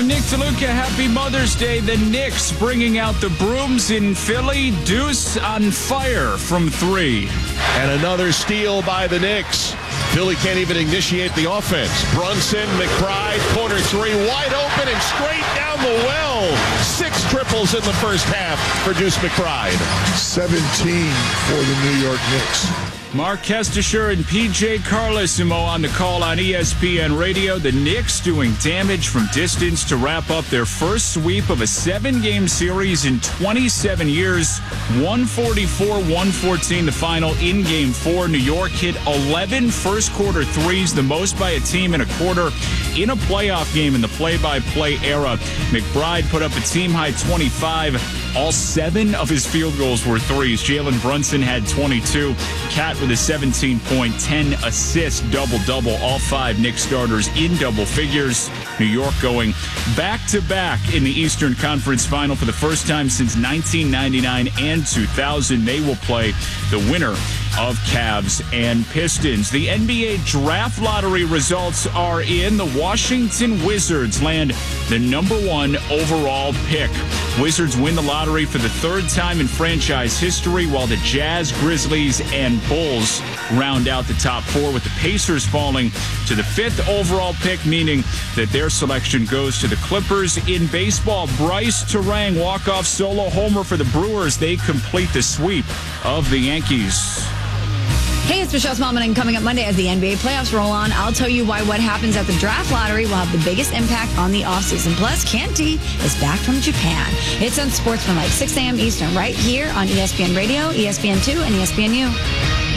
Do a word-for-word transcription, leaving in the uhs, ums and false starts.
I'm Nick DeLuca. Happy Mother's Day. The Knicks bringing out the brooms in Philly. Deuce on fire from three. And another steal by the Knicks. Philly can't even initiate the offense. Brunson, McBride, corner three, wide open and straight down the well. Six triples in the first half for Deuce McBride. seventeen for the New York Knicks. Mark Kestisher and P J Carlesimo on the call on E S P N Radio. The Knicks doing damage from distance to wrap up their first sweep of a seven-game series in twenty-seven years. one forty-four one fourteen the final in Game four. New York hit eleven first-quarter threes, the most by a team in a quarter in a playoff game in the play-by-play era. McBride put up a team-high twenty-five. All seven of his field goals were threes. Jalen Brunson had twenty-two. Cat with a seventeen point, ten assist double-double. All five Knicks starters in double figures. New York going back-to-back in the Eastern Conference Final for the first time since nineteen ninety-nine and two thousand. They will play the winner of Cavs and Pistons. The N B A draft lottery results are in. The Washington Wizards land the number one overall pick. Wizards win the lottery for the third time in franchise history, while the Jazz, Grizzlies, and Bulls round out the top four, with the Pacers falling to the fifth overall pick, meaning that their selection goes to the Clippers. In baseball, Bryce Turang walk-off solo homer for the Brewers. They complete the sweep of the Yankees. Hey, it's Michelle Smallman, and coming up Monday as the N B A playoffs roll on, I'll tell you why what happens at the draft lottery will have the biggest impact on the offseason. Plus, Canty is back from Japan. It's on Sportsmanlike, six a.m. Eastern, right here on E S P N Radio, E S P N two, and E S P N U.